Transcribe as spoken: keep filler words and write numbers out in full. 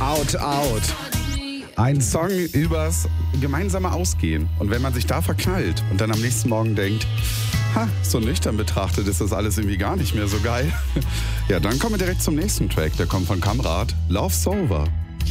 Out, out. Ein Song übers gemeinsame Ausgehen. Und wenn man sich da verknallt und dann am nächsten Morgen denkt, ha, so nüchtern betrachtet ist das alles irgendwie gar nicht mehr so geil. Ja, dann kommen wir direkt zum nächsten Track. Der kommt von Kamrat. Love's Over.